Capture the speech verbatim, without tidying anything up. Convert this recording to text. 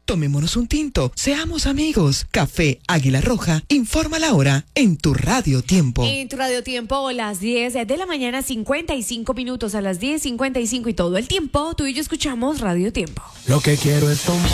Tomémonos un tinto, seamos amigos. Café Águila Roja, informa la hora en tu Radio Tiempo. En tu Radio Tiempo, las diez de la mañana, cincuenta y cinco minutos, a las diez cincuenta y cinco y todo el tiempo, tú y yo escuchamos Radio Tiempo. Lo que quiero es tomar.